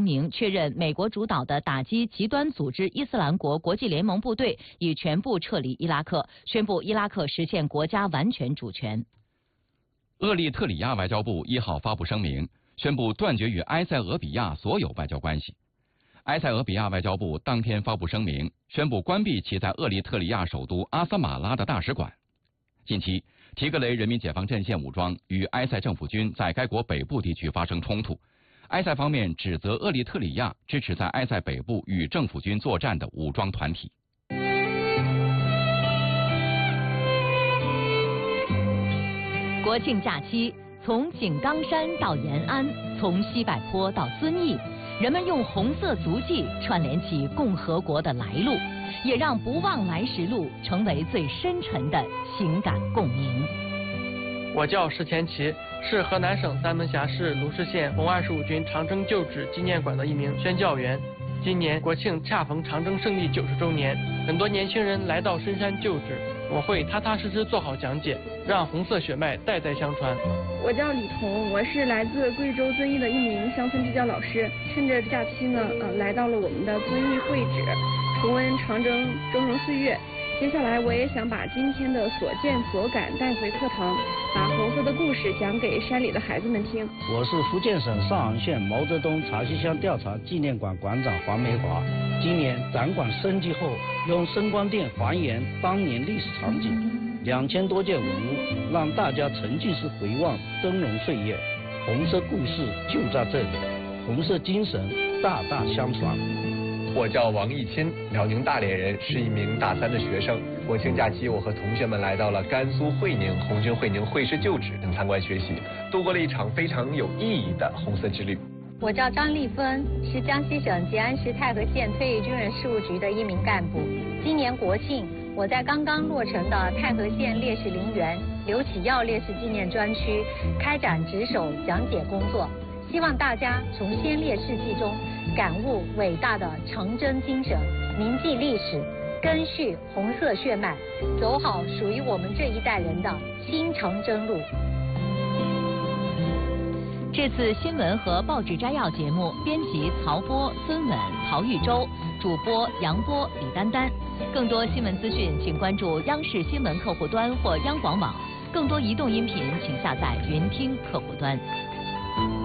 明，确认美国主导的打击极端组织伊斯兰国国际联盟部队已全部撤离伊拉克，宣布伊拉克实现国家完全主权。 厄立特里亚外交部1号发布声明，宣布断绝与埃塞俄比亚所有外交关系。埃塞俄比亚外交部当天发布声明，宣布关闭其在厄立特里亚首都阿萨马拉的大使馆。近期，提格雷人民解放阵线武装与埃塞政府军在该国北部地区发生冲突，埃塞方面指责厄立特里亚支持在埃塞北部与政府军作战的武装团体。 国庆假期，从井冈山到延安，从西柏坡到遵义，人们用红色足迹串联起共和国的来路，也让不忘来时路成为最深沉的情感共鸣。 我叫石前奇，是河南省三门峡市鲁市县红25军长征旧址纪念馆的一名宣教员。今年国庆恰逢长征胜利90周年，很多年轻人来到深山旧址，我会踏踏实实做好讲解，让红色血脉代代相传。 我叫李彤，我是来自贵州遵义的一名乡村支教老师。趁着假期呢，来到了我们的遵义会址，重温长征峥嵘岁月。接下来我也想把今天的所见所感带回课堂，把红色的故事讲给山里的孩子们听。 我是福建省上杭县毛泽东茶溪乡调查纪念馆馆长黄梅华。今年展馆升级后，用声光电还原当年历史场景，2000多件文物，让大家沉浸式回望峥嵘岁月。红色故事就在这里，红色精神大大相传。 我叫王义钦，辽宁大连人，是一名大3的学生。国庆假期，我和同学们来到了甘肃会宁红军会宁会师旧址参观学习，度过了一场非常有意义的红色之旅。 我叫张丽芬，是江西省吉安市太和县退役军人事务局的一名干部。今年国庆，我在刚刚落成的太和县烈士陵园刘启耀烈士纪念专区开展值守讲解工作，希望大家从先烈事迹中感悟伟大的长征精神，铭记历史，根续红色血脉，走好属于我们这一代人的新长征路。 这次新闻和报纸摘要节目编辑曹波、孙稳、曹玉洲，主播杨波、李丹丹。更多新闻资讯，请关注央视新闻客户端或央广网。更多移动音频，请下载云听客户端。